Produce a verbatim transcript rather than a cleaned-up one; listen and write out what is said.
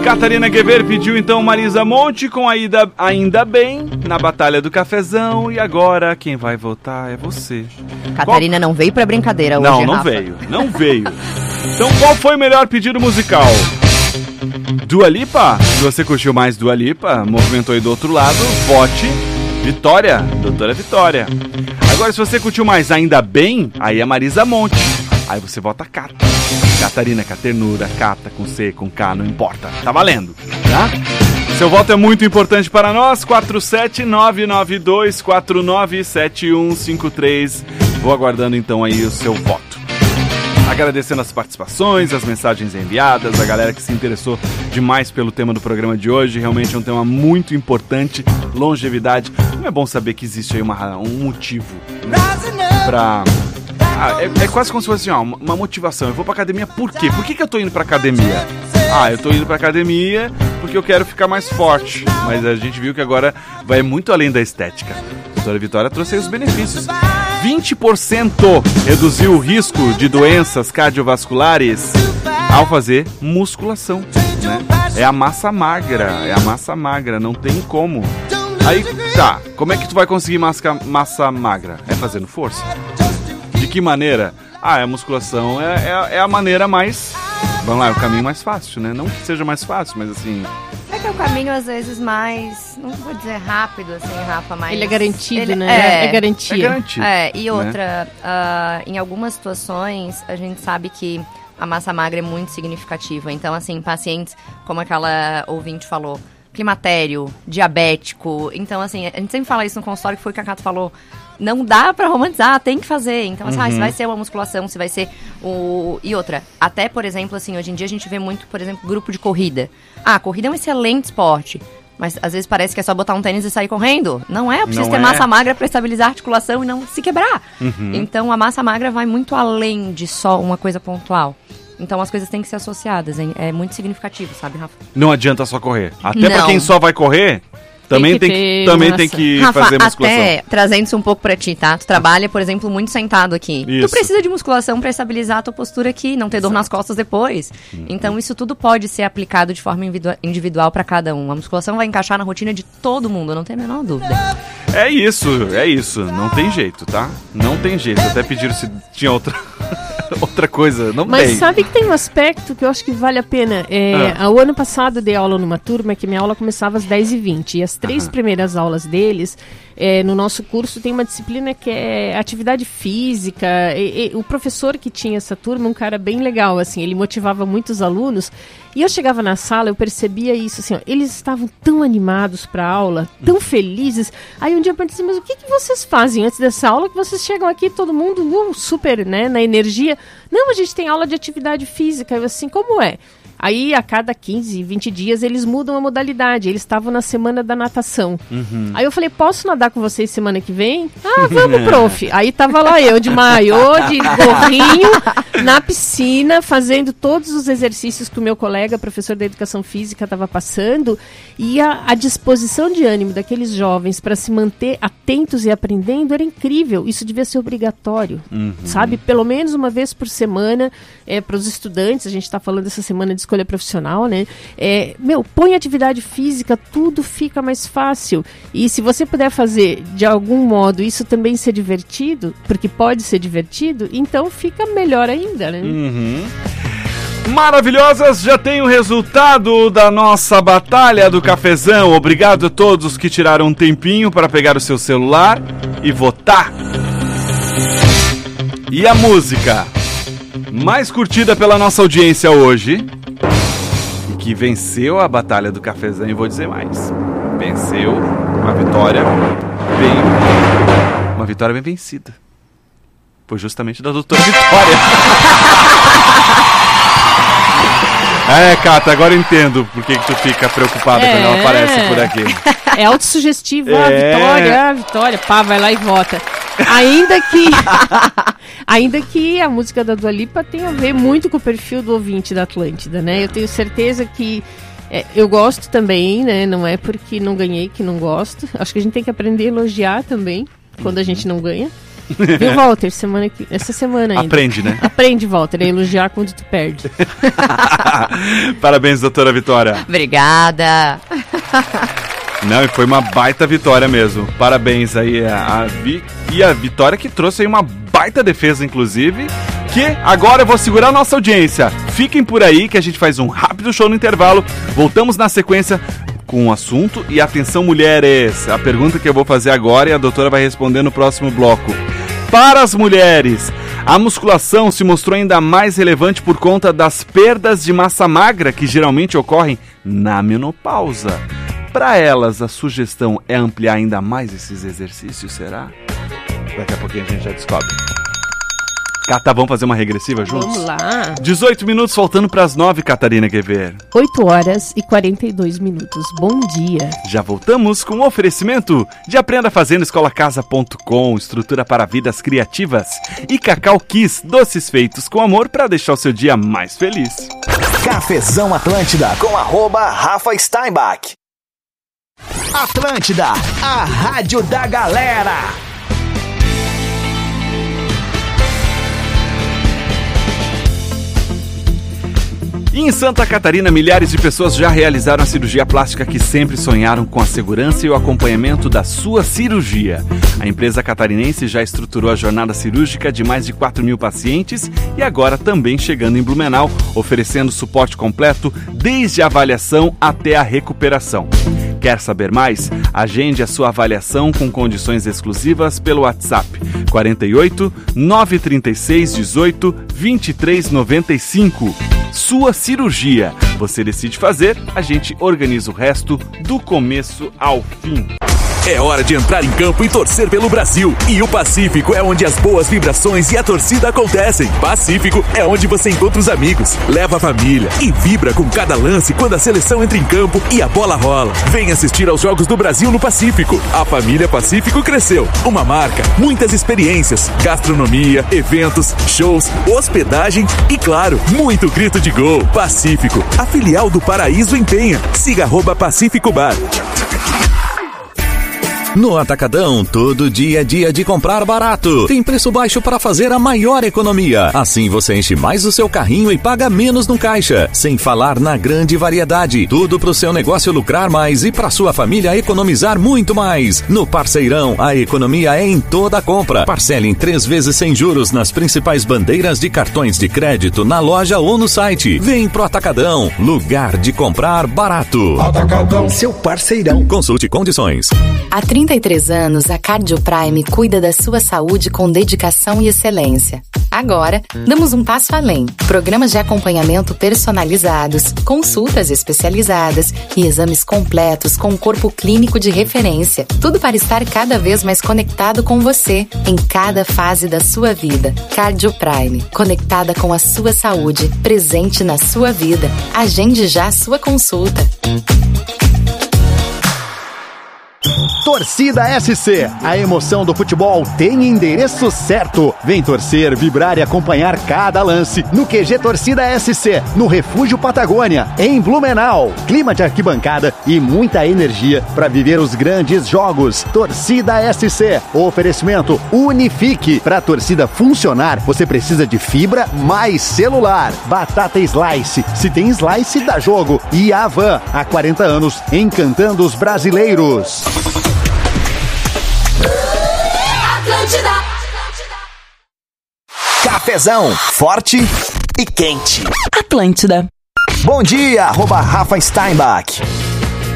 Catarina Guever pediu então Marisa Monte com Aida, Ainda Bem na Batalha do Cafezão. E agora quem vai votar é você. Catarina qual... não veio pra brincadeira hoje, Não, não Rafa. veio, não veio. Então qual foi o melhor pedido musical? Dua Lipa? Se você curtiu mais Dua Lipa, movimentou aí do outro lado, vote Vitória, doutora Vitória. Agora se você curtiu mais Ainda Bem, aí é Marisa Monte. Aí você vota Cata. Catarina, com a ternura, Cata, com C, com K, não importa. Tá valendo, tá? Seu voto é muito importante para nós. quatro sete nove nove dois quatro nove sete um cinco três. Vou aguardando então aí o seu voto. Agradecendo as participações, as mensagens enviadas, a galera que se interessou demais pelo tema do programa de hoje. Realmente é um tema muito importante, longevidade. Não é bom saber que existe aí uma, um motivo, né, pra... Ah, é, é quase como se fosse assim, ó, uma motivação. Eu vou pra academia por quê? Por que, que eu tô indo pra academia? Ah, eu tô indo pra academia porque eu quero ficar mais forte. Mas a gente viu que agora vai muito além da estética. A doutora Vitória trouxe aí os benefícios. vinte por cento reduziu o risco de doenças cardiovasculares ao fazer musculação, né? É a massa magra, é a massa magra, não tem como. Aí, tá, como é que tu vai conseguir massa, massa magra? É fazendo força. De que maneira? Ah, a musculação é, é, é a maneira mais... Vamos lá, é o caminho mais fácil, né? Não que seja mais fácil, mas assim... É que é o caminho, às vezes, mais... Não vou dizer rápido, assim, Rafa, mas... Ele é garantido, ele, né? É, é garantia. É garantido. É, e outra, né? uh, em algumas situações, a gente sabe que a massa magra é muito significativa. Então, assim, pacientes, como aquela ouvinte falou... climatério, diabético. Então, assim, a gente sempre fala isso no consultório, que foi o que a Cato falou. Não dá pra romantizar, tem que fazer. Então, assim, uhum. ah, se vai ser uma musculação, se vai ser o... E outra, até, por exemplo, assim, hoje em dia a gente vê muito, por exemplo, grupo de corrida. Ah, a corrida é um excelente esporte. Mas, às vezes, parece que é só botar um tênis e sair correndo. Não é, precisa não ter é. massa magra pra estabilizar a articulação e não se quebrar. Uhum. Então, a massa magra vai muito além de só uma coisa pontual. Então as coisas têm que ser associadas, hein? É muito significativo, sabe, Rafa? Não adianta só correr. Até Não. pra quem só vai correr, também tem que, tem que, também tem que Rafa, fazer musculação. Até trazendo isso um pouco pra ti, tá? Tu trabalha, por exemplo, muito sentado aqui. Isso. Tu precisa de musculação pra estabilizar a tua postura aqui, não ter dor nas costas depois. Uhum. Então isso tudo pode ser aplicado de forma individual pra cada um. A musculação vai encaixar na rotina de todo mundo, não tem a menor dúvida. É isso, é isso. Não tem jeito, tá? Não tem jeito. Até pediram se tinha outra... outra coisa, não Mas tem. Mas sabe que tem um aspecto que eu acho que vale a pena. É, ah. O ano passado eu dei aula numa turma que minha aula começava às dez e vinte. E as três ah. primeiras aulas deles, é, no nosso curso, tem uma disciplina que é atividade física. E, e, o professor que tinha essa turma, um cara bem legal, assim, ele motivava muitos alunos. E eu chegava na sala, eu percebia isso, assim, ó, eles estavam tão animados para a aula, tão hum. felizes. Aí um dia eu perguntei assim, mas o que, que vocês fazem antes dessa aula que vocês chegam aqui, todo mundo uh, super, né, na energia? Não, a gente tem aula de atividade física. Eu assim, como é? Aí, a cada quinze, vinte dias, eles mudam a modalidade. Eles estavam na semana da natação. Uhum. Aí eu falei, posso nadar com vocês semana que vem? Ah, vamos, prof. Aí tava lá eu, de maiô, de gorrinho, na piscina, fazendo todos os exercícios que o meu colega, professor da educação física, estava passando. E a, a disposição de ânimo daqueles jovens para se manter atentos e aprendendo era incrível. Isso devia ser obrigatório, uhum. sabe? Pelo menos uma vez por semana, é, para os estudantes. A gente está falando dessa semana de escolha profissional, né? É, meu, põe atividade física, tudo fica mais fácil. E se você puder fazer, de algum modo, isso também ser divertido, porque pode ser divertido, então fica melhor ainda, né? Uhum. Maravilhosas, já tem o resultado da nossa batalha do cafezão. Obrigado a todos que tiraram um tempinho para pegar o seu celular e votar. E a música mais curtida pela nossa audiência hoje, e que venceu a batalha do cafezão, e vou dizer mais, venceu uma vitória bem, uma vitória bem vencida, foi justamente da doutora Vitória. É, Cata, agora eu entendo por que, que tu fica preocupada é. quando ela aparece por aqui. É autossugestivo, é. a Vitória, a Vitória, pá, vai lá e vota. Ainda que ainda que a música da Dua Lipa tenha a ver muito com o perfil do ouvinte da Atlântida, né? Eu tenho certeza que é, eu gosto também, né? Não é porque não ganhei que não gosto. Acho que a gente tem que aprender a elogiar também quando a gente não ganha. Viu, Walter? Semana que... Essa semana ainda. Aprende, né? Aprende, Walter, a elogiar quando tu perde. Parabéns, doutora Vitória. Obrigada. Não, e foi uma baita vitória mesmo. Parabéns aí a, a Vi e a Vitória, que trouxe aí uma baita defesa, inclusive. Que agora eu vou segurar a nossa audiência. Fiquem por aí que a gente faz um rápido show no intervalo. Voltamos na sequência com o assunto. E atenção, mulheres, a pergunta que eu vou fazer agora e a doutora vai responder no próximo bloco. Para as mulheres, a musculação se mostrou ainda mais relevante por conta das perdas de massa magra que geralmente ocorrem na menopausa. Para elas, a sugestão é ampliar ainda mais esses exercícios, será? Daqui a pouquinho a gente já descobre. Cata, vamos fazer uma regressiva juntos? Vamos lá. dezoito minutos faltando para as nove, Catarina Quever. oito horas e quarenta e dois minutos. Bom dia. Já voltamos com o oferecimento de Aprenda Fazendo Escola Casa ponto com, estrutura para vidas criativas, e Cacau Kiss, doces feitos com amor para deixar o seu dia mais feliz. Cafezão Atlântida com arroba Rafa Steinbach. Atlântida, a rádio da galera. E em Santa Catarina, milhares de pessoas já realizaram a cirurgia plástica que sempre sonharam, com a segurança e o acompanhamento da sua cirurgia. A empresa catarinense já estruturou a jornada cirúrgica de mais de quatro mil pacientes e agora também chegando em Blumenau, oferecendo suporte completo desde a avaliação até a recuperação. Quer saber mais? Agende a sua avaliação com condições exclusivas pelo WhatsApp quarenta e oito, nove trinta e seis, dezoito, vinte e três noventa e cinco. Sua cirurgia. Você decide fazer, a gente organiza o resto do começo ao fim. É hora de entrar em campo e torcer pelo Brasil. E o Pacífico é onde as boas vibrações e a torcida acontecem. Pacífico é onde você encontra os amigos, leva a família e vibra com cada lance quando a seleção entra em campo e a bola rola. Vem assistir aos Jogos do Brasil no Pacífico. A família Pacífico cresceu. Uma marca, muitas experiências, gastronomia, eventos, shows, hospedagem e, claro, muito grito de gol. Pacífico, a filial do Paraíso em Penha. Siga arroba Pacífico Bar. No Atacadão, todo dia é dia de comprar barato. Tem preço baixo para fazer a maior economia. Assim você enche mais o seu carrinho e paga menos no caixa. Sem falar na grande variedade. Tudo para o seu negócio lucrar mais e para sua família economizar muito mais. No Parceirão, a economia é em toda a compra. Parcele em três vezes sem juros nas principais bandeiras de cartões de crédito na loja ou no site. Vem pro Atacadão, lugar de comprar barato. Atacadão, seu parceirão. Consulte condições. Há trinta e três anos, a Cardio Prime cuida da sua saúde com dedicação e excelência. Agora, damos um passo além. Programas de acompanhamento personalizados, consultas especializadas e exames completos com um corpo clínico de referência. Tudo para estar cada vez mais conectado com você, em cada fase da sua vida. Cardio Prime, conectada com a sua saúde, presente na sua vida. Agende já a sua consulta. Torcida S C, a emoção do futebol tem endereço certo. Vem torcer, vibrar e acompanhar cada lance no Q G Torcida S C, no Refúgio Patagônia, em Blumenau. Clima de arquibancada e muita energia para viver os grandes jogos. Torcida S C, oferecimento Unifique. Para a torcida funcionar, você precisa de fibra mais celular. Batata Slice, se tem slice, dá jogo. E Avan, há quarenta anos, encantando os brasileiros. Atlântida. Cafezão, forte e quente. Atlântida. Bom dia, arroba Rafa Steinbach.